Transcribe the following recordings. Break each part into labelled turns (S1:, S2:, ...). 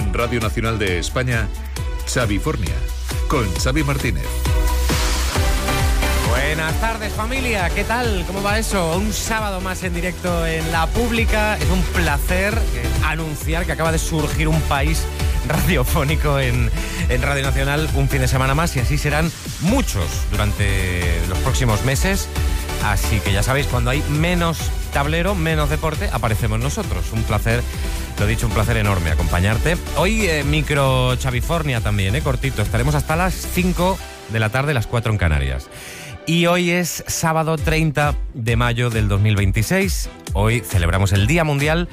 S1: En Radio Nacional de España, Xavifornia, con Xavi Martínez.
S2: Buenas tardes, familia, ¿qué tal? ¿Cómo va eso? Un sábado más en directo en La Pública. Es un placer anunciar que acaba de surgir un país radiofónico en Radio Nacional, un fin de semana más, y así serán muchos durante los próximos meses. Así que ya sabéis, cuando hay menos tablero, menos deporte, aparecemos nosotros. Un placer, lo dicho, un placer enorme acompañarte. Hoy micro Xavifornia también, cortito. Estaremos hasta las 5 de la tarde, las 4 en Canarias. Y hoy es sábado 30 de mayo del 2026. Hoy celebramos el Día Mundial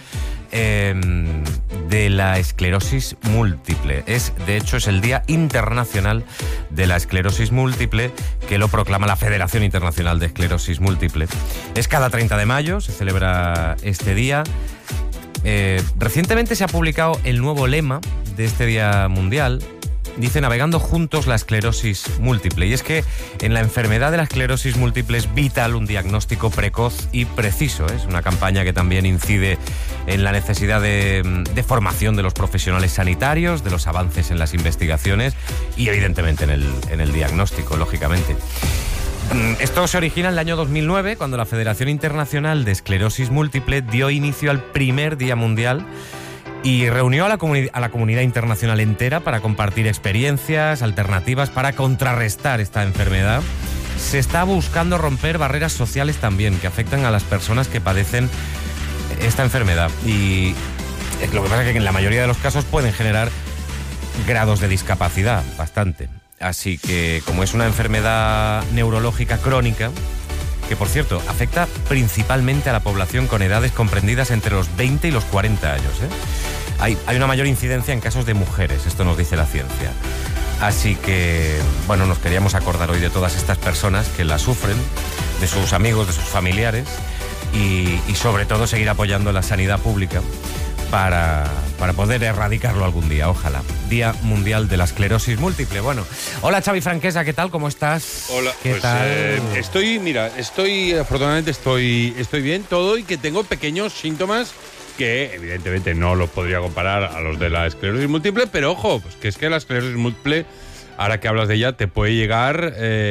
S2: de la Esclerosis Múltiple. De hecho, es el Día Internacional de la Esclerosis Múltiple, que lo proclama la Federación Internacional de Esclerosis Múltiple. Es cada 30 de mayo, se celebra este día. Recientemente se ha publicado el nuevo lema de este Día Mundial. Dice: navegando juntos la esclerosis múltiple. Y es que en la enfermedad de la esclerosis múltiple es vital un diagnóstico precoz y preciso. Es una campaña que también incide en la necesidad de formación de los profesionales sanitarios, de los avances en las investigaciones y evidentemente en el diagnóstico, lógicamente. Esto se origina en el año 2009, cuando la Federación Internacional de Esclerosis Múltiple dio inicio al primer Día Mundial y reunió a la comunidad internacional entera para compartir experiencias, alternativas para contrarrestar esta enfermedad. Se está buscando romper barreras sociales también que afectan a las personas que padecen esta enfermedad. Y lo que pasa es que en la mayoría de los casos pueden generar grados de discapacidad, bastante. Así que, como es una enfermedad neurológica crónica, que por cierto afecta principalmente a la población con edades comprendidas entre los 20 y los 40 años. Hay una mayor incidencia en casos de mujeres, esto nos dice la ciencia. Así que, bueno, nos queríamos acordar hoy de todas estas personas que la sufren, de sus amigos, de sus familiares, y sobre todo seguir apoyando la sanidad pública para poder erradicarlo algún día, ojalá. Día Mundial de la Esclerosis Múltiple. Bueno, hola Xavi Franquesa, ¿qué tal? ¿Cómo estás?
S3: Hola,
S2: ¿Qué tal?
S3: Afortunadamente estoy bien todo, y que tengo pequeños síntomas que evidentemente no los podría comparar a los de la esclerosis múltiple, pero ojo, pues que es que la esclerosis múltiple, ahora que hablas de ella, te puede llegar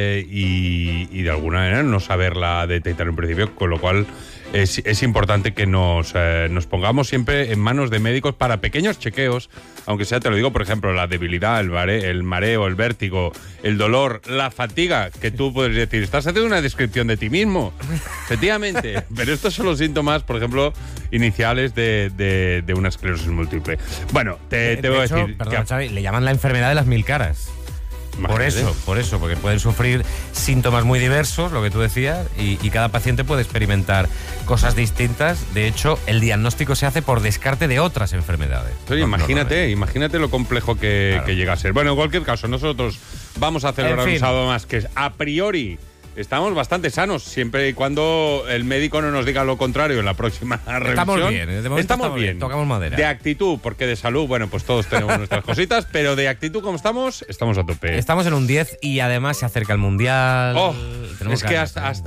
S3: y de alguna manera no saberla detectar en principio, con lo cual es importante que nos pongamos siempre en manos de médicos para pequeños chequeos, aunque sea, te lo digo, por ejemplo, la debilidad, el mareo, el vértigo, el dolor, la fatiga, que tú puedes decir, estás haciendo una descripción de ti mismo, efectivamente, pero estos son los síntomas, por ejemplo, iniciales de una esclerosis múltiple. Bueno, te voy a decir...
S2: Perdón, Xavi, le llaman la enfermedad de las 1000 caras. Por eso, porque pueden sufrir síntomas muy diversos, lo que tú decías, y cada paciente puede experimentar cosas distintas. De hecho, el diagnóstico se hace por descarte de otras enfermedades.
S3: Oye, imagínate lo complejo que llega a ser. Bueno, en cualquier caso, nosotros vamos a celebrar un sábado más que a priori estamos bastante sanos, siempre y cuando el médico no nos diga lo contrario en la próxima revisión.
S2: Estamos bien, tocamos madera.
S3: De actitud, porque de salud, bueno, pues todos tenemos nuestras cositas, pero de actitud, ¿cómo estamos? Estamos a tope.
S2: Estamos en un 10 y además se acerca el Mundial.
S3: Oh, es que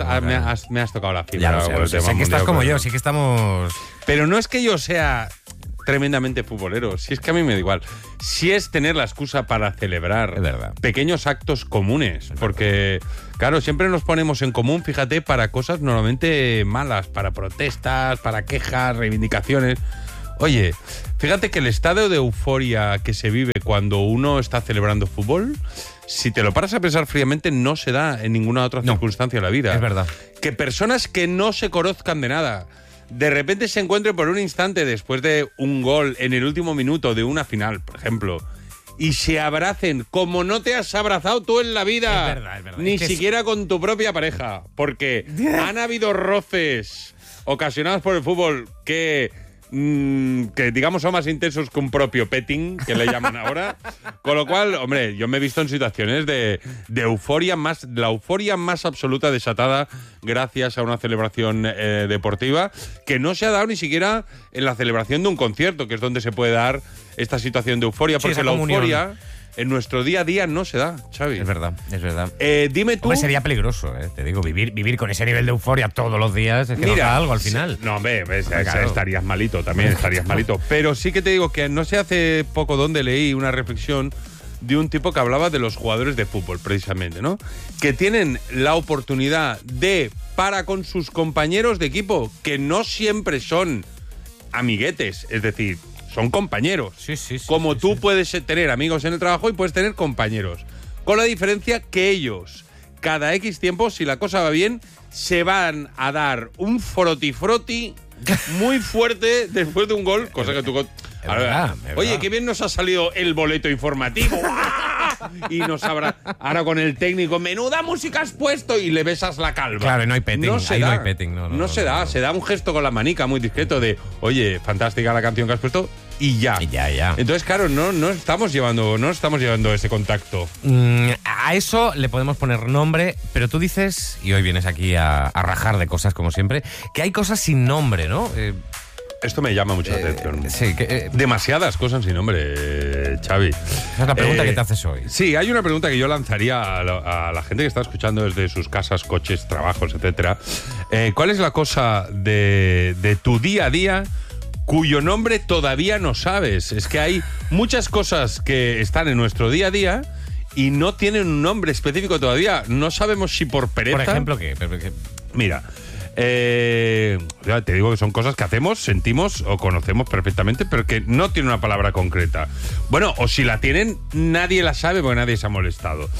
S3: me has tocado la fibra.
S2: Ya lo sé, sé que estás como yo, sí que estamos...
S3: Pero no es que yo sea tremendamente futbolero, si es que a mí me da igual. Si es tener la excusa para celebrar pequeños actos comunes, porque, claro, siempre nos ponemos en común, fíjate, para cosas normalmente malas, para protestas, para quejas, reivindicaciones. Oye, fíjate que el estado de euforia que se vive cuando uno está celebrando fútbol, si te lo paras a pensar fríamente, no se da en ninguna otra circunstancia de la vida.
S2: Es verdad.
S3: Que personas que no se conozcan de nada, de repente se encuentren por un instante después de un gol en el último minuto de una final, por ejemplo, y se abracen como no te has abrazado tú en la vida.
S2: Es verdad.
S3: Ni siquiera con tu propia pareja, porque han habido roces ocasionados por el fútbol que digamos son más intensos que un propio petting, que le llaman ahora. Con lo cual, hombre, yo me he visto en situaciones de euforia, la euforia más absoluta desatada gracias a una celebración deportiva que no se ha dado ni siquiera en la celebración de un concierto, que es donde se puede dar esta situación de euforia, porque la euforia en nuestro día a día no se da, Xavi.
S2: Es verdad, es verdad.
S3: Dime tú...
S2: Hombre, sería peligroso, te digo, vivir con ese nivel de euforia todos los días, es que
S3: Mira,
S2: nos da algo al final.
S3: No, hombre,
S2: Claro.
S3: estarías malito también, estarías malito. Pero sí que te digo que no sé hace poco dónde leí una reflexión de un tipo que hablaba de los jugadores de fútbol, precisamente, ¿no? Que tienen la oportunidad para con sus compañeros de equipo, que no siempre son amiguetes, es decir, son compañeros.
S2: Sí.
S3: Como
S2: sí,
S3: tú
S2: sí.
S3: puedes tener amigos en el trabajo y puedes tener compañeros. Con la diferencia que ellos, cada X tiempo, si la cosa va bien, se van a dar un froti muy fuerte después de un gol, cosa que tú...
S2: Es verdad.
S3: Oye, qué bien nos ha salido el boleto informativo. Y nos habrá... Ahora con el técnico, menuda música has puesto, y le besas la calva.
S2: Claro, y no hay petting,
S3: No se
S2: ahí
S3: da.
S2: no hay petting, no
S3: se da,
S2: no.
S3: se da un gesto con la manica muy discreto de, oye, fantástica la canción que has puesto, y ya.
S2: Y ya.
S3: Entonces, claro, no estamos llevando ese contacto.
S2: A eso le podemos poner nombre, pero tú dices, y hoy vienes aquí a rajar de cosas como siempre, que hay cosas sin nombre, ¿no?
S3: Esto me llama mucho la atención.
S2: Sí,
S3: Demasiadas cosas sin nombre, Xavi.
S2: esa es la pregunta que te haces hoy.
S3: Sí, hay una pregunta que yo lanzaría a la gente que está escuchando desde sus casas, coches, trabajos, etcétera. ¿Cuál es la cosa de tu día a día cuyo nombre todavía no sabes? Es que hay muchas cosas que están en nuestro día a día y no tienen un nombre específico todavía. No sabemos si por pereza...
S2: Por ejemplo, ¿qué?
S3: Mira, ya te digo que son cosas que hacemos, sentimos o conocemos perfectamente, pero que no tienen una palabra concreta. Bueno, o si la tienen, nadie la sabe porque nadie se ha molestado.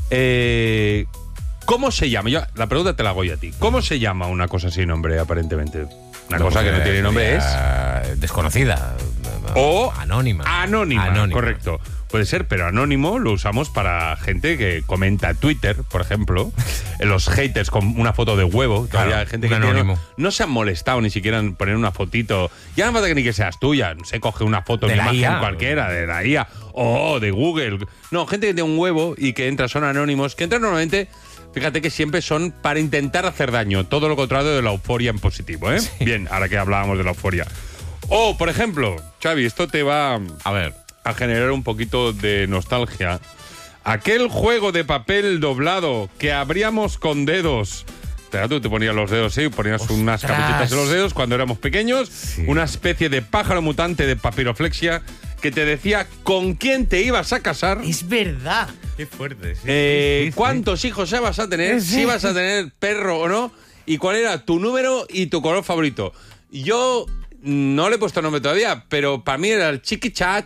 S3: ¿Cómo se llama? La pregunta te la hago yo a ti. ¿Cómo se llama una cosa sin nombre, aparentemente? Una cosa que no tiene nombre es...
S2: desconocida.
S3: O
S2: anónima.
S3: Anónima, correcto. Puede ser, pero anónimo lo usamos para gente que comenta Twitter, por ejemplo. Los haters con una foto de huevo. Todavía hay gente que
S2: anónimo.
S3: No se han molestado ni siquiera en poner una fotito. Ya no falta ni que seas tuya. Se coge una foto,
S2: De
S3: una
S2: la
S3: imagen
S2: IA.
S3: cualquiera, de la IA. O de Google. No, gente que tiene un huevo y que entra, son anónimos. Que entran normalmente... Fíjate que siempre son para intentar hacer daño. Todo lo contrario de la euforia en positivo, ¿eh? Sí. Bien, ahora que hablábamos de la euforia. O, por ejemplo, Xavi, esto te va a generar un poquito de nostalgia. Aquel juego de papel doblado que abríamos con dedos. Tú te ponías los dedos, sí, ponías unas capuchitas en los dedos cuando éramos pequeños. Sí. Una especie de pájaro mutante de papiroflexia que te decía con quién te ibas a casar.
S2: Es verdad. Qué fuerte. Sí,
S3: ¿Cuántos hijos ya vas a tener? Si vas a tener perro o no. Y cuál era tu número y tu color favorito. Yo no le he puesto nombre todavía, pero para mí era el chiquichá,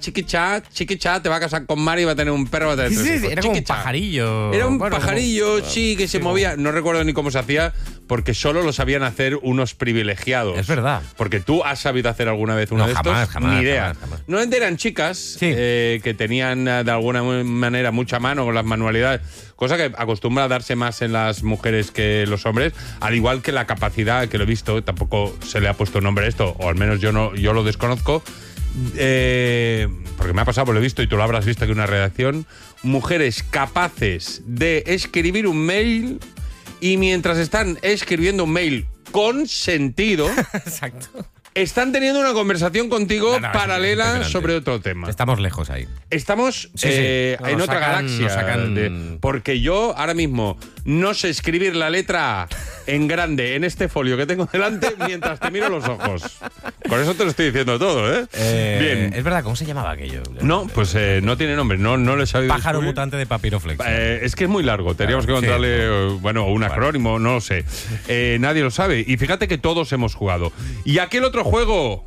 S3: te va a casar con Mari y va a tener un perro, va a tener tres hijos.
S2: Era como un pajarillo.
S3: Era un pajarillo, que se movía. No recuerdo ni cómo se hacía, porque solo lo sabían hacer unos privilegiados.
S2: Es verdad.
S3: Porque tú has sabido hacer alguna vez uno de estos.
S2: Jamás,
S3: ni idea.
S2: Jamás.
S3: Normalmente eran chicas que tenían de alguna manera mucha mano con las manualidades, cosa que acostumbra a darse más en las mujeres que los hombres, al igual que la capacidad, que lo he visto, tampoco se le ha puesto nombre a esto, o al menos yo lo desconozco, porque me ha pasado, lo he visto y tú lo habrás visto aquí en una redacción, mujeres capaces de escribir un mail y mientras están escribiendo un mail con sentido,
S2: exacto,
S3: están teniendo una conversación contigo paralela sobre otro tema.
S2: Estamos lejos ahí.
S3: Estamos en otra galaxia. Porque yo ahora mismo no sé escribir la letra A en grande en este folio que tengo delante mientras te miro los ojos. Con eso te lo estoy diciendo todo, ¿eh? Bien.
S2: Es verdad, ¿cómo se llamaba aquello?
S3: No, pues no tiene nombre. No lo he sabido
S2: Pájaro
S3: descubrir.
S2: Mutante de papiroflexia.
S3: Es que es muy largo. Tendríamos que encontrarle, un acrónimo, no lo sé. Nadie lo sabe. Y fíjate que todos hemos jugado. Y aquel otro juego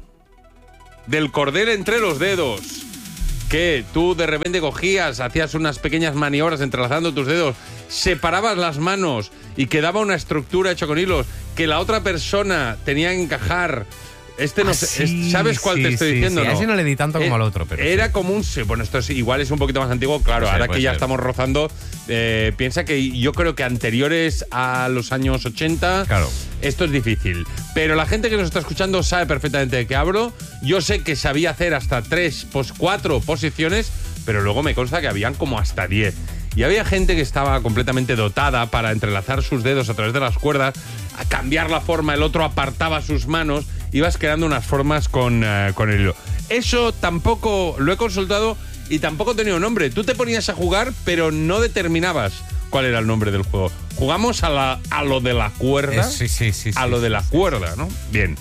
S3: del cordel entre los dedos, que tú de repente cogías, hacías unas pequeñas maniobras entrelazando tus dedos, separabas las manos y quedaba una estructura hecha con hilos que la otra persona tenía que encajar. ¿Sabes cuál te estoy diciendo?
S2: Sí.
S3: ¿No?
S2: A ese no le di tanto como al otro, pero
S3: era como un... Bueno, esto igual es un poquito más antiguo, claro, ahora que ya estamos rozando. Piensa que yo creo que anteriores a los años 80, claro, esto es difícil. Pero la gente que nos está escuchando sabe perfectamente de qué hablo. Yo sé que sabía hacer hasta 4 posiciones, pero luego me consta que habían como hasta 10. Y había gente que estaba completamente dotada para entrelazar sus dedos a través de las cuerdas, a cambiar la forma, el otro apartaba sus manos, ibas creando unas formas con el hilo. Eso tampoco lo he consultado y tampoco tenía un nombre. Tú te ponías a jugar, pero no determinabas cuál era el nombre del juego. Jugamos a lo de la cuerda.
S2: Sí.
S3: A lo de la cuerda, ¿no? Bien.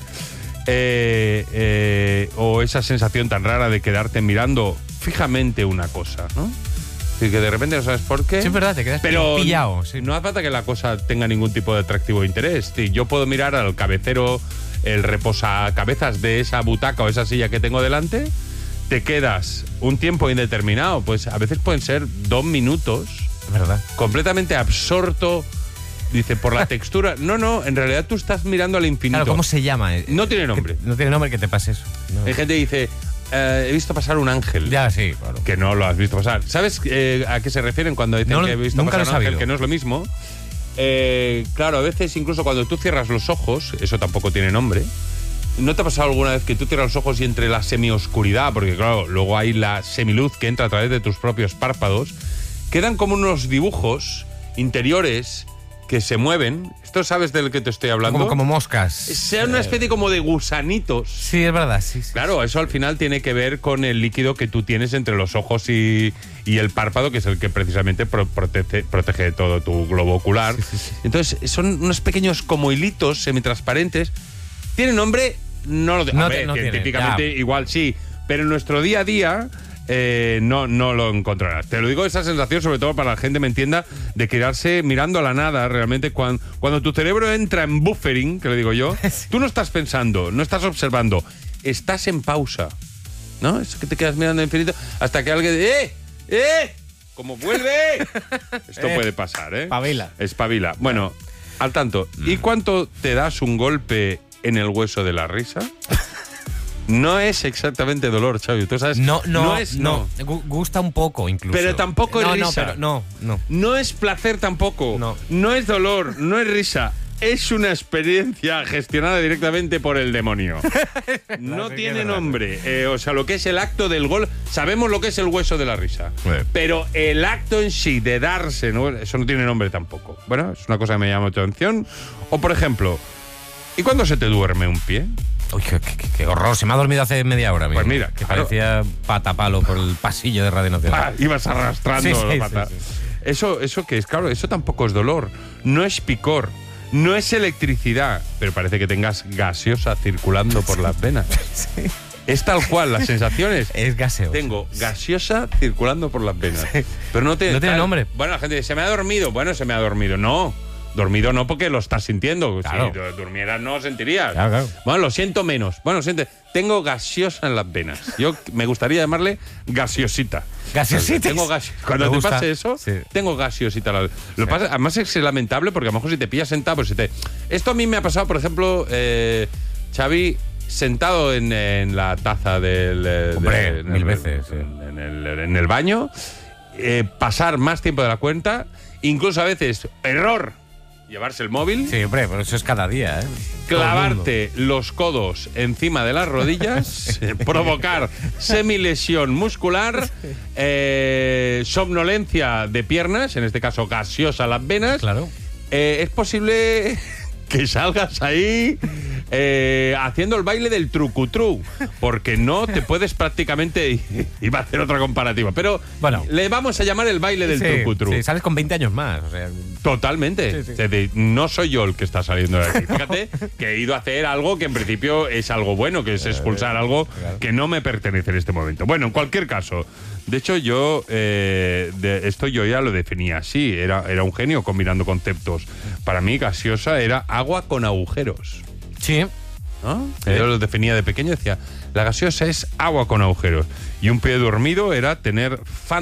S3: O esa sensación tan rara de quedarte mirando fijamente una cosa, ¿no? Y que de repente no sabes por qué.
S2: Sí, es verdad, te quedas pillado. Sí.
S3: No hace falta que la cosa tenga ningún tipo de atractivo interés. Sí, yo puedo mirar al cabecero, el reposacabezas de esa butaca o esa silla que tengo delante, te quedas un tiempo indeterminado, pues a veces pueden ser 2 minutos,
S2: Es verdad.
S3: completamente absorto, dice, por la textura. No, en realidad tú estás mirando al infinito.
S2: Claro, ¿cómo se llama?
S3: No tiene nombre.
S2: No tiene nombre que te pase eso. No.
S3: Hay gente que dice, he visto pasar un ángel.
S2: Ya, sí, claro.
S3: Que no lo has visto pasar. ¿Sabes a qué se refieren cuando dicen
S2: No,
S3: que he visto
S2: nunca
S3: pasar
S2: lo he
S3: un ángel?
S2: sabido.
S3: Que no es lo mismo. Claro, a veces incluso cuando tú cierras los ojos, eso tampoco tiene nombre. ¿No te ha pasado alguna vez que tú cierras los ojos y entre la semioscuridad, porque claro, luego hay la semiluz que entra a través de tus propios párpados, quedan como unos dibujos interiores que se mueven? ¿Esto sabes del que te estoy hablando?
S2: Como moscas.
S3: Sea una especie como de gusanitos.
S2: Sí, es verdad, sí.
S3: Claro, eso al final tiene que ver con el líquido que tú tienes entre los ojos y el párpado, que es el que precisamente protege todo tu globo ocular.
S2: Sí.
S3: Entonces, son unos pequeños como hilitos semitransparentes. ¿Tiene nombre? No lo
S2: No
S3: a ver,
S2: no
S3: científicamente
S2: tiene,
S3: igual sí, pero en nuestro día a día no lo encontrarás. Te lo digo, esa sensación, sobre todo para la gente me entienda, de quedarse mirando a la nada. Realmente cuando tu cerebro entra en buffering, que le digo yo, tú no estás pensando, no estás observando, estás en pausa, ¿no? Es que te quedas mirando al infinito hasta que alguien como vuelve. Esto puede pasar,
S2: Espabila.
S3: Espabila. Bueno, al tanto. ¿Y cuánto te das un golpe en el hueso de la risa? No es exactamente dolor, Xavi. Tú sabes.
S2: No. Gusta un poco, incluso.
S3: Pero tampoco es risa.
S2: No.
S3: No es placer tampoco.
S2: No.
S3: No es dolor, no es risa. Es una experiencia gestionada directamente por el demonio. No tiene nombre. O sea, lo que es el acto del gol. Sabemos lo que es el hueso de la risa. Pero el acto en sí de darse, ¿no? Eso no tiene nombre tampoco. Bueno, es una cosa que me llama mucha atención. O, por ejemplo, ¿y cuándo se te duerme un pie?
S2: Uy, qué horror. Se me ha dormido hace media hora.
S3: Pues mira,
S2: que
S3: claro.
S2: parecía patapalo por el pasillo de Radio Nacional.
S3: Ibas arrastrando la pata.
S2: Sí.
S3: Eso que es, claro, eso tampoco es dolor. No es picor. No es electricidad. Pero parece que tengas gaseosa circulando por las venas.
S2: Sí.
S3: Es tal cual, las sensaciones.
S2: Es gaseo.
S3: Tengo gaseosa circulando por las venas.
S2: Sí.
S3: Pero no tiene
S2: nombre.
S3: Bueno, la gente dice, ¿se me ha dormido? Bueno, se me ha dormido. No. Dormido no, porque lo estás sintiendo.
S2: Claro.
S3: Si durmieras no sentirías.
S2: Claro.
S3: Bueno, lo siento menos. Bueno, tengo gaseosa en las venas. Yo me gustaría llamarle gaseosita.
S2: ¿Gaseosita?
S3: Cuando
S2: Me
S3: te
S2: gusta.
S3: pase eso,
S2: Sí.
S3: tengo gaseosita. Lo pasa, además es lamentable porque a lo mejor si te pillas sentado, pues Esto a mí me ha pasado, por ejemplo, Xavi, sentado en la taza del...
S2: Hombre, mil veces. Sí.
S3: En el baño, pasar más tiempo de la cuenta, incluso a veces, error, llevarse el móvil.
S2: Sí, hombre, pero eso es cada día, ¿eh?
S3: Clavarte los codos encima de las rodillas, provocar semilesión muscular, somnolencia de piernas, en este caso gaseosa las venas.
S2: Claro.
S3: Es posible que salgas ahí haciendo el baile del trucutru, porque no te puedes prácticamente... Iba a hacer otra comparativa, pero
S2: bueno,
S3: le vamos a llamar el baile del trucutru.
S2: Sí, sales con 20 años más. O sea,
S3: totalmente.
S2: Sí.
S3: Es decir, no soy yo el que está saliendo de aquí. Fíjate que he ido a hacer algo que en principio es algo bueno, que es expulsar algo que no me pertenece en este momento. Bueno, en cualquier caso, de hecho yo esto yo ya lo definía así. Era un genio combinando conceptos. Para mí gaseosa era agua con agujeros.
S2: sí.
S3: ¿No? Yo lo definía de pequeño, decía, la gaseosa es agua con agujeros. Y un pie dormido era tener